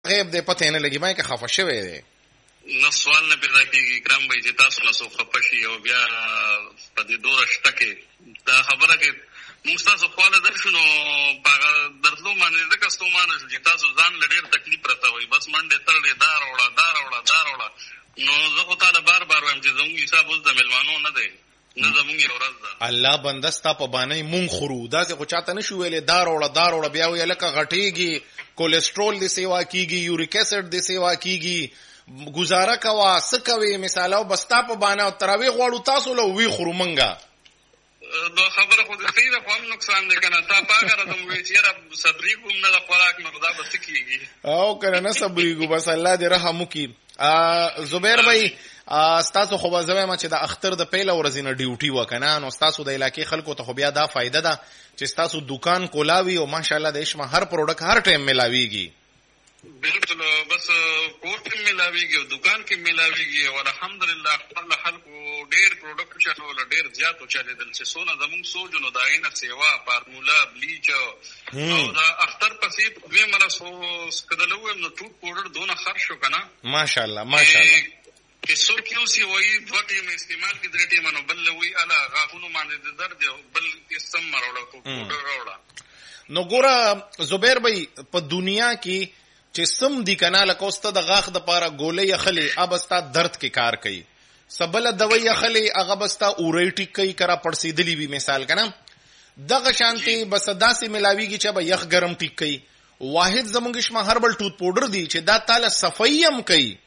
غیب دې پته نه لګي باندې خفه شوی دی نو سوال نه پیدا کېږي کرام بھائی چې تاسو نه څو خفه شي او بیا په دې دوره شته کې دا خبره کې موږ تاسو خواله درشو نو درتلو باندې ځکه ستومانه شو چې تاسو ځان له ډېر تکلیف راته وایي بس منډې تړلې دا راوړه نو زه خو تاله بار وایم چې زموږ حساب اوس د مېلمانو نه دی نه زموږ یو ورځ ده الله بنده ستا په بانۍ مونږ خورو داسې خو چاته نه شو ویلې دا راوړه بیا وایي لکه غټېږي کولیسټرول دې سیوا کېږي یوریک ایسډ دې سیوا کېږي گزاره کوا څه کوې مثاله بس تا په بانه او تراویح غواړو تاسو له وی خورو منګه دا خبره خو د خیره خو هم نقصان دی کنه تا پاګه راځم وی چې یاره صبرې کوم نه د خوراک نه دا بس کېږي او کنه نه صبرېږو بس الله دې رحم وکړي زبیر بھائی ستاسو خو به زه وایم چې د اختر د پیله ورځې نه ډیوټي وکنه نو ستاسو د علاقې خلکو ته خو بیا دا فایده ده چې ستاسو دکان کولاوي او ماشاءالله د عشمه هر پروډکټ هر ټایم ملاويږي بالکل بس کور کې ملاويږي او دکان کې ملاويږي او الحمدلله خپل خلکو ډېر پروډکټ چلول ډېر زیات چلیدل چې سونه زموږ سوچ نو داینه سیوا فارمولا بلیچ او دا اختر پسې دوی مرسو سکدلو نو ټوټ پاوډر دونه خرج شو کنه ماشاءالله چې څوک یو سی وایي دوه ټیم استعمال کې درې ټیم نو بل وی الا غاښونو باندې درد بل استم راوړل پاوډر راوړل نو ګوره زبیر بھائی په دنیا کې چې سم دی کنه لکوسته د غاښ د پاره ګولې اخلي ابستا درد کې کار کوي سبله دوی اخلي هغه بستا اورېټیک کوي کرا پړسیدلی وی مثال کنه دغه شانتي بس داسې ملاویږي چې به یخ ګرم ټیک کوي واحد زمونږ شمه هربل ټوت پاوډر دی چې دا تعالی صفایم کوي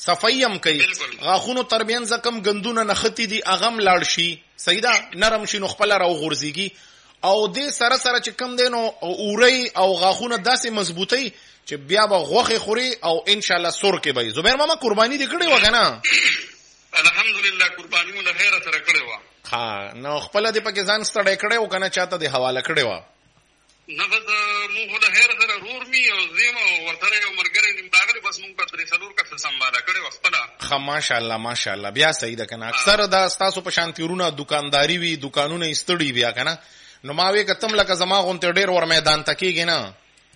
غاښونو تربین زکم غندونه نختی دی اغم لاړ شي سیدا نرم شي نو خپل راو غورځيږي او دې سره سره چې کم دینو اوري او غاښونه داسې مضبوطي چې بیا به غوخه خوري او ان شاء الله سور کې به زبیر ماما قرباني دې کړې و کنه الحمدلله قرباني مو له خیره سره کړې و ها نو خپل دې پکې ځان ستړی کړې و کنه چاته دې حواله کړې و نه بس مو له خیره سره رور می او زیمه ورته یو مرګري نیمداغلی بس مونږ په درې څلور کس سمباله کړې و خپل خا ماشاءالله بیا صحیح ده کنه اکثر دا تاسو په شانتیرونه دکانداری وی دکانونه استړي بیا کنه نو ما وی کتم لکه زما غونته ډېر ور میدان تکیږي نه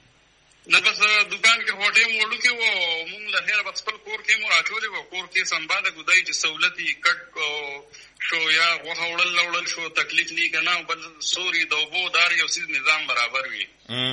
بس دکان کې هوټې موړو کې وو مونږ له هر بس خپل کور کې مو راټولې وو کور کې سمباله ګدای چې سہولتي کټ شو یا وړل شو تکلیف نه کنه بل سوري دوبو دار یو سیس نظام برابر وي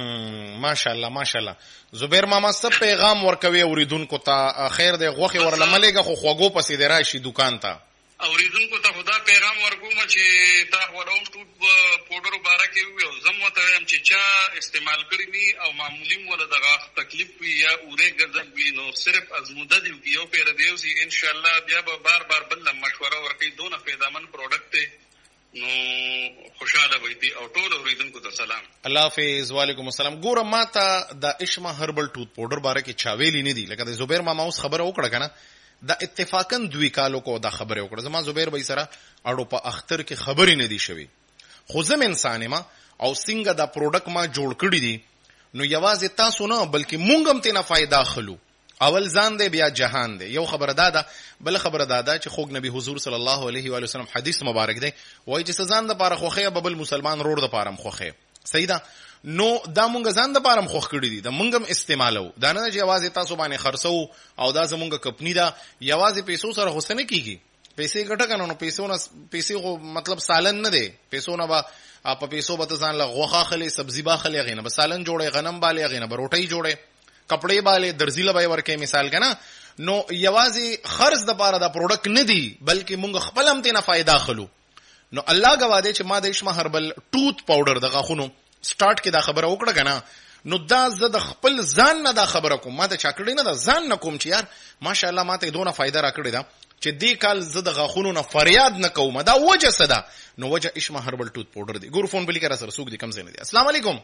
ماشاءالله زبیر ماما سب پیغام ورکوي اوریدونکو ته خیر دی غوخي ورلملېګه خو خوګو پسې دی راشي دکان ته اوریدونکو ته خدا پیغام ورکوم چې تا وروم ټوټ پاوډر بارکه وي او زمو ته هم چې چا استعمال کړی ني او معمولی مولا دغه تکلیف وي یا اورې ګرځي وي نو صرف ازموده دی یو پیر دیو سي ان شاء الله بیا به بار بل مشوره ورکړي دونه فایدمن پروډکټ نو خوشاله وي او ټول اوریدونکو ته سلام الله حافظ وعلیکم السلام ګوره ماته د اشما هربل ټوت پاوډر بارکه چاویلی نه دی لکه د زبیر ماما اوس خبره وکړه کنه دا اتفاقا دوی کالو کو دا خبره وکړه زما زبیر بھائی سره اړو په اختر کې خبرې نه دی شوی خو زم انسان ما او څنګه دا پروډکټ ما جوړ کړی دی نو یوازې تاسو نه بلکې مونږ هم تینا فائدہ خلو اول ځان دی بیا جهان دی یو خبره دادا بل خبره دادا چې خوګ نبی حضور صلی الله علیه و سلم حدیث مبارک دی وایي چې ځان د پاره خوخه بل مسلمان روړ د پاره خوخه سیدا نو دا مونږ ځان د پاره خوخ کړی دي دا مونږ هم استعمالو دا نه چې یوازې تاسو باندې خرڅو او دا زمونږ کمپنی دا یوازې پیسو سره حسنه کیږي پیسې ګټه کنه نو پیسې خو مطلب سالن نه دی پیسو نه با په پیسو به ځان له غوخه خلی سبزی با خلی غینه به سالن جوړه غنم بالي غینه به روټي جوړه کپڑے بالي درزی له ورکه مثال کنه نو یوازې خرڅ د پاره دا پروډکټ نه دی بلکې مونږ خپل هم تینا فائدہ خلو نو الله گواده چې ما د اشما هربل ټوت پاوډر د غاخونو سٹارټ کې دا خبره وکړه کنه نو دا زه د خپل ځان نه دا خبره کوم ما ته چا کړی نه دا ځان نه کوم چې یار ماشاءالله ما ته دونه فائدہ را کړی دا چې دې کال زه د غاخونو نه فریاد نه کوم دا وجه صدا نو وجه اشما هربل ټوت پاوډر دی ګور فون بلی کرا سره سوق دي کم زنه دي السلام علیکم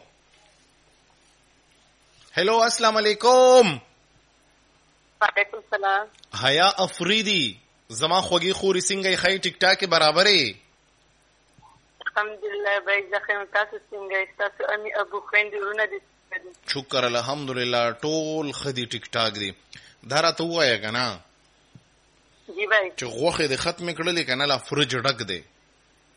هلو السلام علیکم وعلیکم السلام حیا افریدی زما خوږی خوري څنګه خی ټیک ټاک برابرې الحمدلله بھائی زخم تاسو څنګه تاسو امي ابو خويندونه دي شکر الحمدلله ټول خدي ټیک ټاک دي دارا ته وایې کنه جی بھائی چې غوخه د ختم کړلې کنه لا فرج ډک دی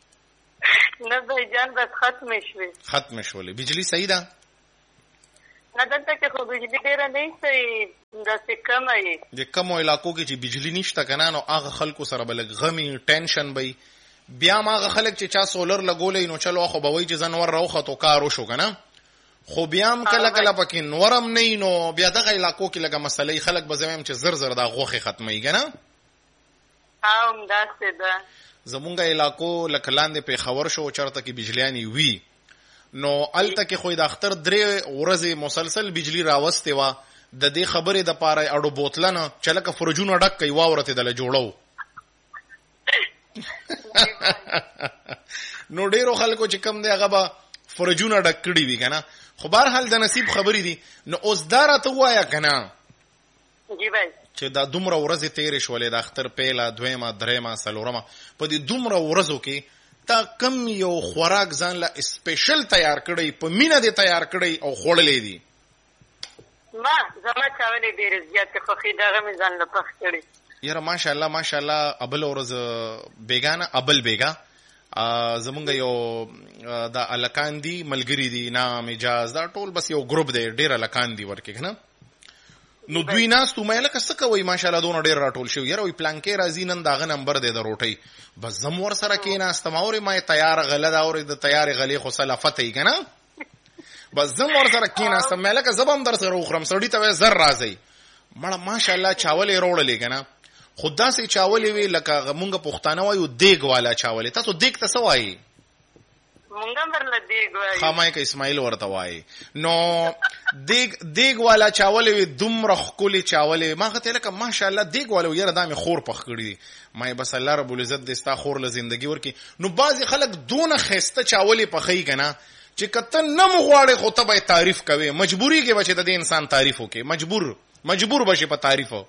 نه بھائی جان بس ختم شوه بجلی صحیح ده نه دلته کې خو بجلی ډېره نه وي داسې کمه وي د کمو علاقو کې چې بجلی نشته که نه نو هغه خلکو سره به لږ غمي ټینشن به بیا هم هغه خلک چې چا سولر لګولی نو چلو خو به وایي چې زه نور راوختو کار وشو که نه خو بیا هم کله کله پکې نور هم نه نو بیا دغه علاقو کې لږه مسلې خلک به زه وایم چې زر زر دا غوښې ختموي که نه همداسې ده زمونږ علاقو لکه لاندې پېښور شو چېرته کې بجلیانې وي نو هلته کې خو د اختر 3 ورځې مسلسل بجلی راوستې وه د دې خبرې دپاره اډو بوتلنه چې لکه فرجونه ډک کوي واوره تې دله جوړو نو ډېرو خلکو چې کم دی هغه به فرجونه ډک کړي وي که نه خو بهرحال د نصیب خبرې دي نو اوس دا راته ووایه که نه چې دا دومره ورځې تېرې شولې د اختر پیله دویمه درېمه څلورمه په دې دومره ورځو کې تا کم یو خوراک ځان له سپیشل تیار کړی په مینه دې تیار کړی او خوړلی دي ما زما چاولې ډېرې زیاتې خوښې دغه مې ځان له پخ کړي یاره ماشاءالله ماشاءالله ابل ورځ بیګانه ابل بیګا زمونږ یو دا الکان دي ملګری دي نام اجاز دا ټول بس یو ګروپ دی ډېر الکان دي ورکې کنه نو دوی ناستو مې لکه څه کوي ماشاءالله دونه ډېر راټول شوي یاره وایي پلانکې راځي نن دغه نمبر دی د روټۍ بس زم ورسره کېناستم اورې ما یې تیاره غله ده اورې د تیارې غلې خو سلافته یي که نه بس زم ورسره کېناستم مې لکه زه به هم در سره وخورم سړي ته وایي زر راځئ مړه ماشاءالله چاول یې روړلې که نه خو داسې چاولې وي لکه مونږ پښتانه وایو دیګ والا چاولې تاسو دیګ ته څه وایي مونږ هم ورله دیګ وایو خامای که اسماعیل ورته وایي نو دیګ والا چاولې وي دومره ښکلې چاولې ما هغه ته لکه ماشاءالله دیګ والا یاره دا مې خور پخ کړي دي ما یې بس الله ربالعزت دې ستا خور له زندګي ورکړي نو بعضې خلک دونه ښایسته چاولې پخوي که نه چې که ته نه م غواړې خو ته به یې تعریف کوې مجبوري کې به چې د دې انسان تعریف وکړې مجبور به شي په تعریفو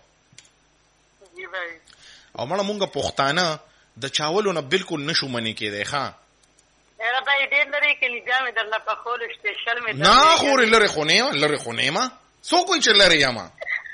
او مړه مونږ پښتانه د چاولو نه بالکل نشو منې کېدی ښه نه خورې لرې خو نه یم لرې خو نه یم څوک وایي چې لرې یم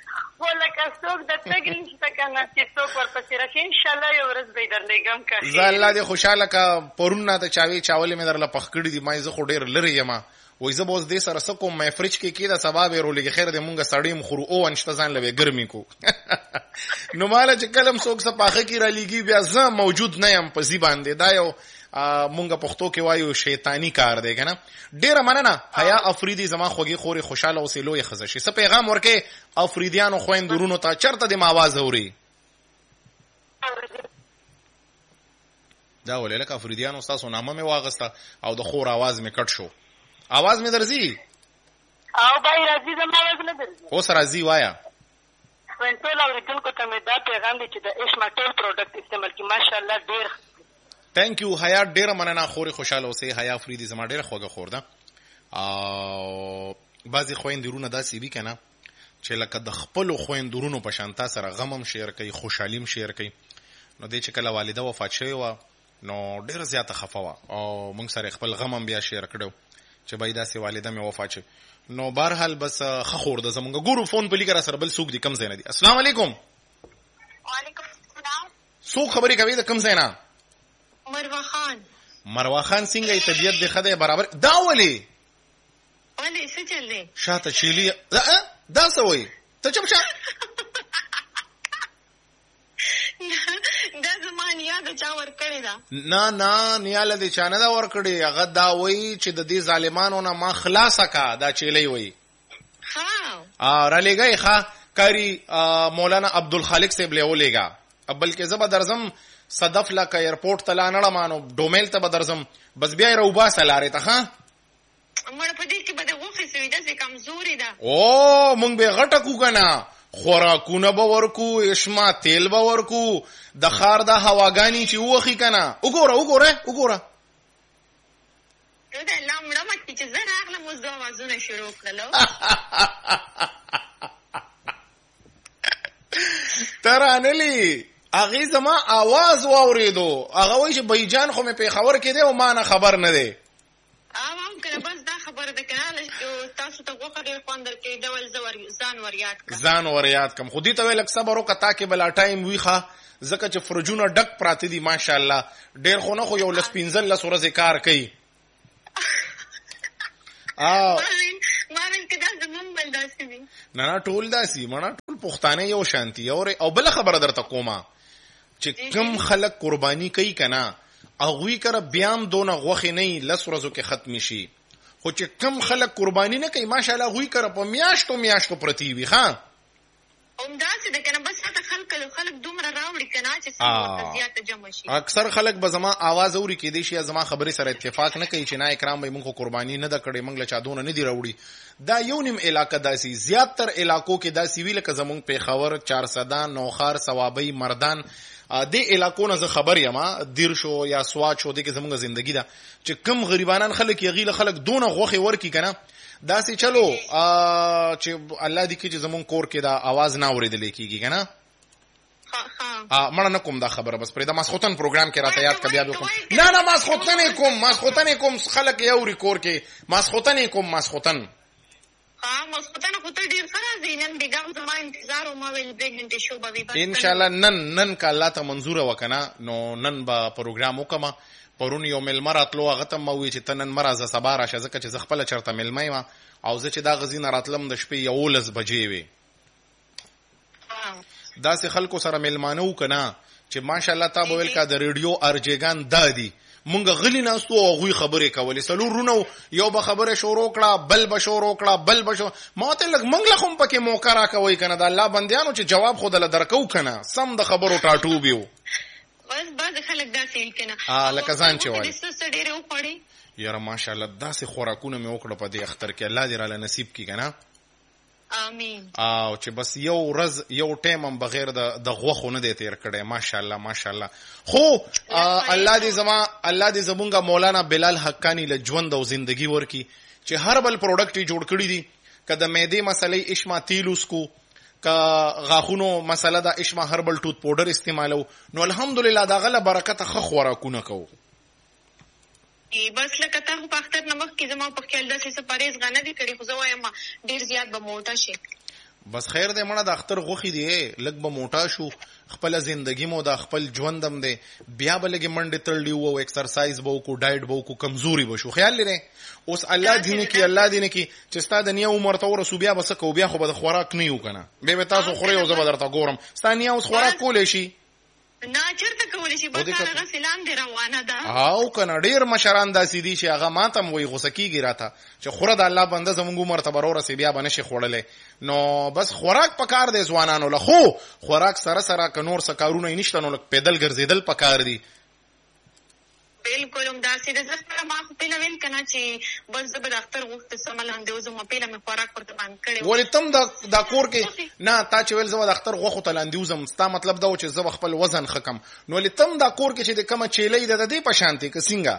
زه الله دې خوشحاله که پرون نه ته چاولې مې درله پخ کړي دي ما زه خو ډېر لرې یم وایي زه به اوس دې سره څه کوم مې فریج کې کېده سبا به یې رولېږي خیر دی مونږ سړی م خورو اوون شته ځان له به ګرمي کو نو ماله چې کله م څوک څه پاخه کې رالیږي بیا زه موجود نه یم په ځي باندې دا یو مونږ پښتو کې وایو شیطانی کار دی که نه ډېره مننه حیا افریدي زما خوږې خورې خوشحاله اوسې لویې ښځه شي څه پیغام ورکې افریدیانو خویندو ورونو ته چېرته دې م اواز اوري دا ولې لکه افریدیانو ستاسو نامه مې واغسته او د خور اواز مې کټ شو اواز مې درځي او بای راځي زما اواز نه درځي اوس راځي وایه ټول اورېدونکو ته مې دا پیغام دی چې د اشما ټول پروډکټ استعمال کړي ماشاءالله ډېر تhank you حیا ډېره مننه خورې خوشحاله اوسې حیا افریدي زما ډېره خوږه خور ده او بعضې خویندې ورونه داسې وي که نه چې لکه د خپلو خویندو ورونو په شان تا سره غم هم شیر کوي خوشحالي هم شیر کوي نو دې چې کله والده وفات شوې وه نو ډېره زیاته خفه وه او موږ سره خپل غم هم بیا شیر کړی چې بای داسې والده مې وفات شوې نو بهرحال بس ښه خور ده زمونږ ګورو فون په لیکه را سره بل څوک دي کم ځای نه دي السلام علیکم وعلیکم السلام څوک خبرې کوي د کم ځای نه مروه خان څنګه یې طبیعت دې ښه دی برابر دا ولې څه چل دی شاته چیلي دا څه وایي ته چپ شه دا زما نیا د چا ورکړې ده نه نیاله دې چا نه ده ورکړې هغه دا وایي چې د دې ظالمانو نه ما خلاصه کا دا چیلی وایي رالیږئ ښه کاري مولانا عبدالخالق صاحب لی ولیږه بلکې زه به درځم صدف لکه ایرپورټ ته لا نړم نو ډومیل ته به درځم بس بیا یې راوباسه لارې ته ښه مړه په دې کې به د غوښې سوي داسې کمزورې ده او مونږ به غټه کو که نه خوراکونه به ورکو اشما تیل به ورکو د ښار دا هواګانې چې ووخي که نه وګوره د الله مړه مکې چې زه راغلم اوس دوه اوازونه شروع کړلو ته رانلي هغې زما آواز واورېدو هغه وایي چې بیجان خو مې پېښور کې دی او ما نه خبر نه دی هم که نه بس دا خبره ده که نه تاسو ته غوښه ډېر خوند درکوي ډول زه ځان وریاد کړم خو دې ته وایي لږ صبر وکړه تا کې بلا ټایم وي ښه ځکه چې فرجونه ډک پراته دي ماشاءالله ډېر خو نه خو یو 15 ورځې کار کوي ما ویل کې دا زمونږ بل داسې دي. نه ټول داسې مړه ټول پښتانه یو شانتي او بل خبره درته کومه چې کم خلک قرباني کوي کنه هغوی کره بیام دونه غوښې نه لس ورځو کې ختم شي خو چې کم خلک قرباني نه کوي ماشاءالله هغوی کره په میاشتو پرتی وي ښه همداسې ده کنه بس هغه خلک دومره راوړي کنه چې څنګه زیاته جمع شي. اکثر خلک به زما आवाज اوري کې دي شي زما خبرې سره اتفاق نه کوي چې نه اکرام به موږ قرباني نه د کړې موږ له چا دونه نه دی راوړي. دا یو نیم علاقه داسي زیاتر علاقو کې داسي ویل که زمونږ پیښور چارسده نوخار ثوابي مردان د علاقو نه خبر یم دیر شو یا سواد شو د کې زمونږ ژوندۍ ده چې کم غریبانان خلک یغیله خلک دونه غوخه ورکی کنه داسې چلو چې الله دې کې چې زمون کور کې دا आवाज نه اورېدل کېږي کنه. مړه نه کوم دا خبره بس پرې دا ماسخوتن پروګرام کې راته یاد کبیا وکم نه ماسخوتن کوم خلک یو ریکور کې ماسخوتن ماسخوتن خو ته ډیر ښه زینن بیګم زما انتظار او ما ویل برګنټ شو به وي ان شاء الله نن کا الله ته منظور وکنه نو نن به پروګرام وکما پرون یو ملمر اتلو هغه ته مو چې تنن مرزه سبا راشه ځکه چې خپل چرته ملمای ما او زه چې دا غزین راتلم د شپې 11 بجې وي دا سه خلکو سره ملمانو کنه چې ماشاءالله تاسو ویل کا د ریډیو ارجګان دادی مونږ غلی ناستو او غوي خبرې کولې سلور رونو یو به خبره شروع کړه بل به شروع کړه بل به شو ماته لګ مونږ لخم پکې موقع را کوي کنه د الله بنديانو چې جواب خود له درکو کنه سم د خبرو ټاټو بیو بس بعض خلک داسې کنه لکه ځان چې وایي څه ډېر وخوړي یاره ماشاءالله داسې خوراکونه مې وکړه په دې اختر کې الله دې را نصیب کړي کنه امين او چې بس یو ورځ یو ټیم هم بغیر د غوښو نه دی تیر کړی ماشاءالله خو الله دې زمونږه مولانا بلال حقانی له ژوند او زندگی ورکی چې هر بل پروډکټ جوړ کړی دي کله مېدې مسلې اشما تیل اسکو کا غاخونو مسله دا اشما هربل ټوت پاوډر استعمالو نو الحمدلله دا غله برکت خ خوراکونه کو بس لکه ته په اختر نمک کې زما په خیال داسې څه پرهیز غنه دي کړي خو زه وایم ډیر زیات به موټا شي بس خیر دې مړه د اختر غوخي دی لګ به موټا شو خپل ژوندۍ مو د خپل ژوندم دی بیا به لګي منډه تړلی وو ایکسرسایز بو کو ډایټ بو کو کمزوري بشو خیال لري اوس الله دینه کې چې ستاسو د نیو عمر ته ورسو بیا بس کو بیا خو به خوراک نه یو کنه به تاسو خوري او زبر درته ګورم ستاسو نیو خوراک کولې شي نه چرته کولې شي بس هغه سلام دی روانه ده او کنه ډیر مشران داسې دي چې هغه ماتم وای غوسه کیږي راته چې خوره د الله بنده زمونږ عمر ته برور سي بیا بنشي خوړلې نو بس خوراک پکار دی ځوانانو له خو خوراک سره ک نور څه کارونه نشته نو پیدل ګرځیدل پکار دي بالکل هم دا سیده زړه ما خو په لوین کنه چې بس زبر اختر وخت سملان دی زما په لمه خوراک پرته باندې کړي ولې تم دا کور کې نه تا چې ول زما د اختر غوخه تلاندیوزم ستا مطلب دا و چې زما خپل وزن خکم نو ولې تم دا کور کې چې د کومه چيلې د دې په شانتي ک څنګه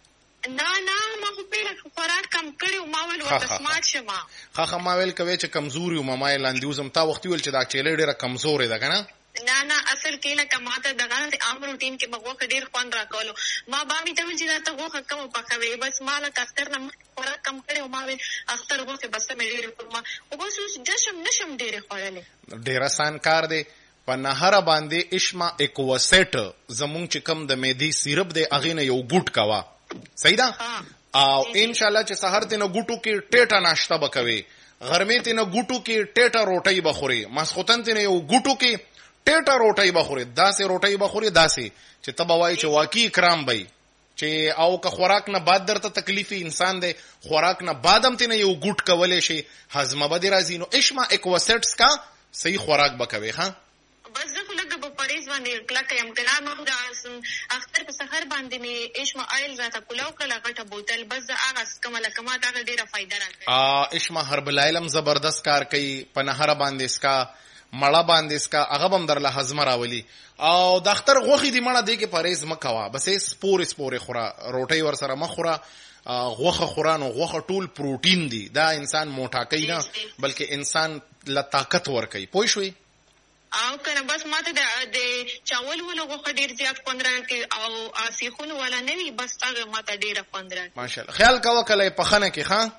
نه ما خو په خوراک کم کړي او ما ول ورته سمات شمه خخه ما ویل کوي چې کمزوري او ما لاندیوزم تا وخت ویل چې دا چيلې ډیره کمزورې ده کنه نه اصل کې لکه ماته دغه عام روټین کې مغوخه ډیر خوان راکولو ما باندې ته چې دا ته غوخه کم پخوي بس مال اختر نه خوراک کم کړي او ما ویل اختر غوخه بس مې ډیر کوم او بس نشم ډیر خوړلې ډیر آسان کار دی په نهر باندې اشما اکوسټ زمونږ چې کم د مېدی سیرپ دی اغه نه یو ګوټ کوا صحیح ده او ان شاء الله چې سحر ته نه ګوټو کې ټیټه ناشته وکوي غرمه ته نه ګوټو کې ټیټه روټي بخوري ماسختن ته نه یو ګوټو کې ټیټه روټي بخوري داسې روټي بخوري داسې چې تبوای چې واقعي کرام بې چې او که خوراک نه بعد درته تکلیفي انسان دی خوراک نه بعدم ته یو ګوټ کولې شي هضم به راځي نو اشما اکواسټس کا صحیح خوراک بکوي ها بس زه لږ په پریز باندې کلک یم کله ما د اختر په سحر باندې می اشما آیل راته کولاو کله غټه بوتل بس هغه کمله کما دا ډیره فائدہ راکړي اشما هربل علم زبردست کار کوي په نهر باندې اسکا مړه باندې اسکا هغه بم درله هضم راولي او د اختر غوخي دی مړه دی کې پرهیز مکوا بس سپور خورا روټي ور سره مخوره غوخه خورانو غوخه ټول پروتین دی دا انسان موټا کوي نه بلکې انسان له طاقت ور کوي پوه شوي او کنه بس ماته د چاول ولو غوخه ډیر زیات خوندره کې او اسیخونه ولا نه وي بس هغه ماته ډیره خوندره ماشاءالله خیال کاوه کله په خنه کې ها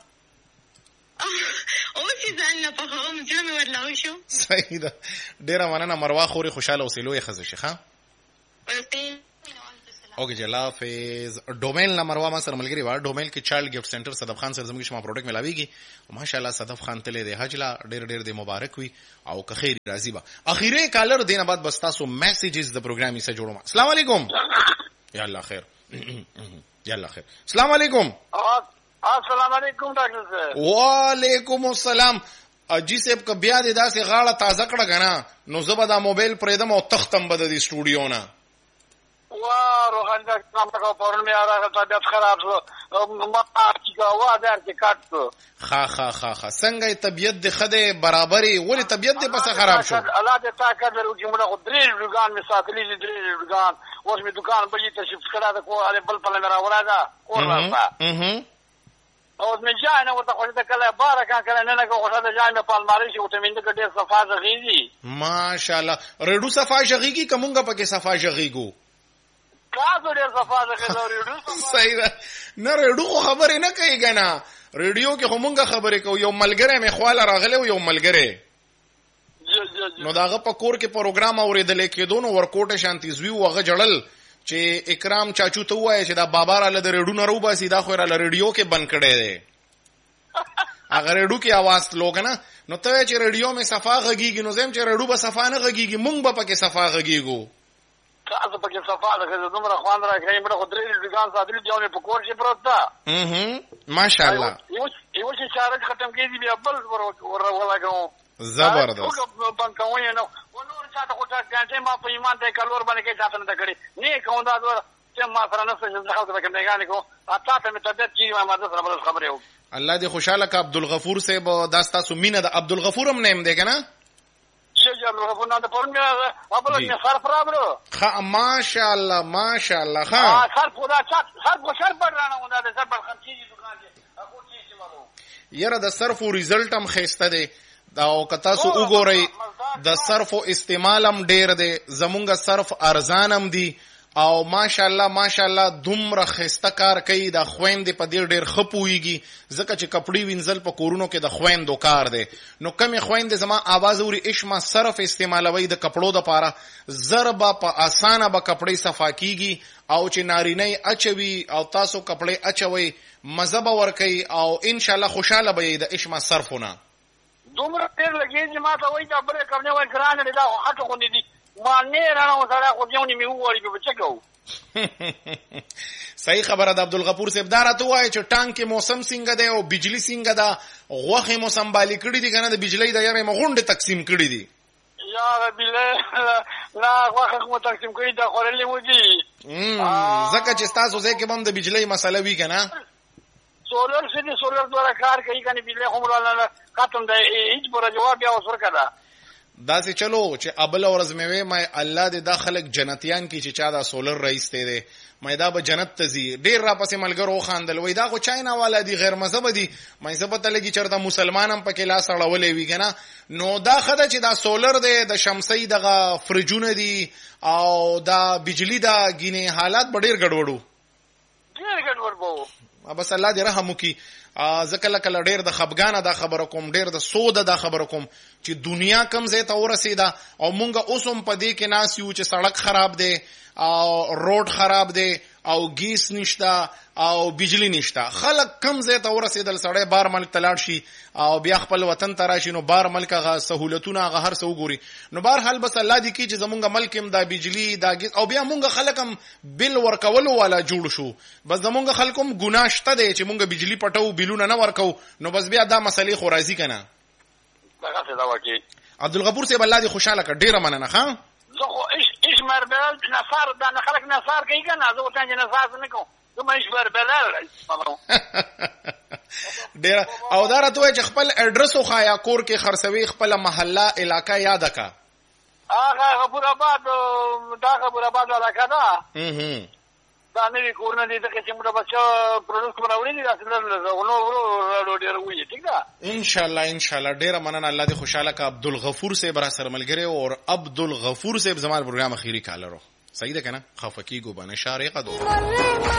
او چې ځان نه په هم چې مې ورلاو شو صحیح ده ډیره مننه مروا خوري خوشاله اوسېلو یې خزه شي ها اوکے جی الله حافظ. ډومیل نمبر ما سره ملګری و ډومیل کې چایلډ ګفت سنټر صدف خان سره زموږ شما پروډکټ ملاويږي او ماشاءالله صدف خان تلې د حج لا ډېر د مبارک وي او که خیر راضي با. اخیری کالر دینه بعد بس تاسو میسیجز د پروګرام یې سره جوړوم. السلام علیکم. یا الله خیر. یا الله خیر. السلام علیکم. السلام علیکم ډاکټر صاحب. وعلیکم السلام. اجي صاحب ک بیا د داسې غاړه تازه کړه غنا نو زبر دا موبایل پرېدم او تختم بد د سټوډیو نه. وا روحان دا کوم څه پرون مې راغله طبيعت خراب شو ما چې وا درته کاټو. خا څنګه طبيعت د خده برابرې ولې طبيعت دې پس خراب شو؟ الله دې تا قدر او چې موږ درې لګان می ساتلې درې لګان اوس می دکان بلې ته شفت کړه دا کو علي بل په لمر اورادا اورا اوس می ځای نه ورته خوښه کله بارکه کله نه کو خوښه ده ځای مې پالماري شي او ته مینده کې ډېر صفا ژغيږي. ماشاءالله رډو صفا ژغيږي کومګه پکې صفا ژغيګو تاسو ډېر صفا ژغيږي. صحیح ده. نه رډو خبرې نه کوي کنه ریډیو کې همغه خبرې کو یو ملګری مې خواله راغله او یو ملګری نو داغه په کور کې پروګرام اوریدل کېدو نو ورکوټه شانتی زوی وغه جړل چې اکرام چاچو ته وایي چې دا بابا را لده ریډو نه رو باسي دا خو را ریډیو کې بند کړي دي اگر ریډیو کې आवाज لوګ نه نو ته چې ریډیو مې صفا غږیږي نو زم چې ریډیو به صفا نه غږیږي مونږ به پکې صفا غږیږو. تاسو پکې صفا ده دومره خوان راکړئ موږ خو درې دکان ساتلې دیونه په کور کې پروت ده. ماشاءالله یو چې چارج ختم کېږي بیا بل ورولګو زبردست بانکونه نو ونور چاته خو ځانته ما په ایمان ته کلور باندې کې چاته نه کړی نه کوم دا چې ما سره نه څه ځخه ته کوم نه کو اته ته مې طبيعت چې ما د سره خبره و. الله دې خوشاله ک عبدالغفور صاحب داستا سمینه د عبدالغفور هم نیم دی کنه شجر عبدالغفور نه د پرون مې خپل نه صرف راغلو. خا ماشاءالله ماشاءالله خا صرف خدا صرف بشر پر رانه وندا د صرف خمسي دکان کې اكو چی مالو یره د صرف ریزلټ هم خسته دی دا او کتا سو وګورئ د صرف استعمالم ډیر دی زمونږ صرف ارزانم دی او ماشاءالله دومره خسته کار کوي د خويند په ډیر ډیر خپويږي ځکه چې کپړې وینځل په کورونو کې د خويندو کار دی نو کمی خويند زما आवाज اوري اشما صرف استعمالوي د کپړو د پاره ضربه په اسانه به کپړې صفا کیږي او چې نارینه اچوي او تاسو کپړې اچوي مزه به ور کوي او ان شاء الله خوشاله به د اشما صرفونه دومره ډیر لګي چې ما ته وایي دا بل کوم نه وای ګران دي دا حق خو دي ما نه رانه سره خو دیونی می ووري په چکو. صحیح خبره د عبدالغفور صاحب دارا ته وای چې ټانک کې موسم څنګه دی او بجلی څنګه ده غوخه موسم بالی کړی دي کنه د بجلی د یاره مغونډه تقسیم کړی دي. یا رب لا غوخه مو تقسیم کړی دا خورلې مو دي زکه چې تاسو ځکه هم د بجلی مسله وی کنه سولر دواره کار کوي کنه بجلی هم ولا ختم دی هیڅ پر جواب بیا وسر کړه دا سه چلو چې ابل ورځ مې مې الله دې داخلك جنتیان کی چې چا دا سولر رئیس ته دي مې دا به جنت ته زی ډیر را پسې ملګرو خاندل وای دا خو چاینا والا دي غیر مذهب دي مې ثبت لګي چرته مسلمانم پکې لاس اړولې وی کنه نو دا خدای چې دا سولر دی د شمسي دغه فرجونه دي او دا بجلی دا غینه حالات ډیر ګډوډو وو بس الله دې رحم وکي ځکه لکه ډیر د خفګانه دا خبره کوم ډیر د سود دا خبره کوم چې دنیا کم زه ته ورسیدا او مونږه اوسم په دې کې ناس یو چې سړک خراب دی او روډ خراب دی او گیس نشتا او بجلی نشتا خلک کم زه ته ورسیدل سړی بار ملک تلاړ شي او بیا خپل وطن ته راشي نو بار ملک غا سہولتونه غا هر څه وګوري نو بهر حال بس الله دې کی چې زمونږ ملک هم دا بجلی دا گیس او بیا مونږ خلکم بل ورکولو والا جوړ شو بس زمونږ خلکم ګناشته دی چې مونږ بجلی پټو بلونه نه ورکو نو بس بیا دا مسلې خو راځي کنه دغه څه دا وکی عبدالغفور صاحب الله دې خوشاله کړ ډیره مننه ها زه خو ايش مربل نصار دا خلک نصار کوي کنه زه وته چې نصار نه کوم زه ايش مربل ډیره او دا راته چې خپل اډرس خو خایا کور کې خرڅوي خپل محله علاقہ یاد کا هغه خبر آباد علاقہ دا دا نه کورونه دي چې موږ به پروډکټ راوړي دي تاسو نو ډیر وي ٹھیک ده ان شاء الله ډیر مننه الله دې خوشاله کا عبدالغفور صاحب را سره ملګری او عبدالغفور صاحب زموږ پروګرام اخیری کالرو صحیح ده کنه خفقی گو بنه شارقه دو